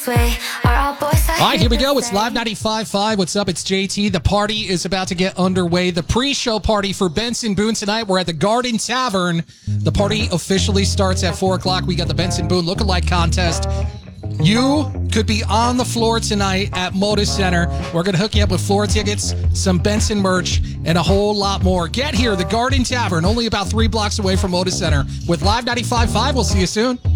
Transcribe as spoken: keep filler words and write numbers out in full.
way. Are all boys like All right, here we me go. the It's Live same? ninety-five point five. What's up? It's J T. The party is about to get underway. The pre-show party for Benson Boone tonight. We're at the Garden Tavern. The party officially starts at four o'clock. We got the Benson Boone Lookalike Contest. You could be on the floor tonight at Moda Center. We're going to hook you up with floor tickets, some Benson merch, and a whole lot more. Get here, the Garden Tavern, only about three blocks away from Moda Center. With Live ninety-five point five, we'll see you soon.